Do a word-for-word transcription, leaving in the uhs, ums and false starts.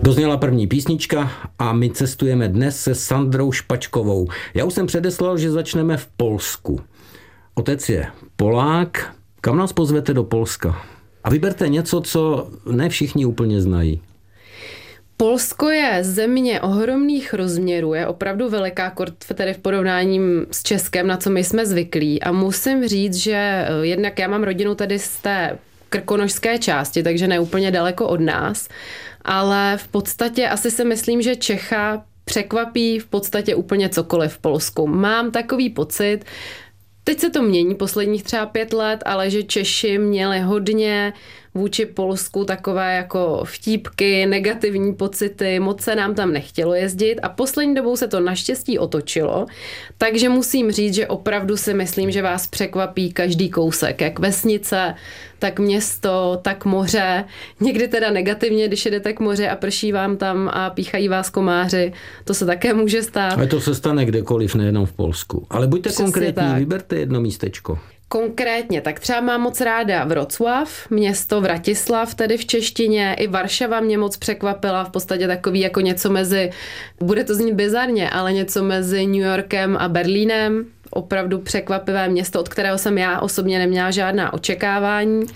Dozněla první písnička a my cestujeme dnes se Sandrou Špačkovou. Já už jsem předeslal, že začneme v Polsku. Otec je Polák. Kam nás pozvete do Polska? A vyberte něco, co ne všichni úplně znají. Polsko je země ohromných rozměrů, je opravdu veliká, tedy v porovnání s Českem, na co my jsme zvyklí. A musím říct, že jednak já mám rodinu tady z té krkonošské části, takže ne úplně daleko od nás, ale v podstatě asi si myslím, že Čecha překvapí v podstatě úplně cokoliv v Polsku. Mám takový pocit, teď se to mění posledních třeba pět let, ale že Češi měli hodně vůči Polsku takové jako vtípky, negativní pocity, moc se nám tam nechtělo jezdit a poslední dobou se to naštěstí otočilo, takže musím říct, že opravdu si myslím, že vás překvapí každý kousek, jak vesnice, tak město, tak moře, někdy teda negativně, když jedete k moři a prší vám tam a píchají vás komáři, to se také může stát. Ale to se stane kdekoliv, nejenom v Polsku. Ale buďte Přesně konkrétní, tak. Vyberte jedno místečko. Konkrétně, tak třeba mám moc ráda Vroclav, město Vratislav, tedy v češtině, i Varšava mě moc překvapila, v podstatě takový jako něco mezi, bude to znít bizarně, ale něco mezi New Yorkem a Berlínem, opravdu překvapivé město, od kterého jsem já osobně neměla žádná očekávání.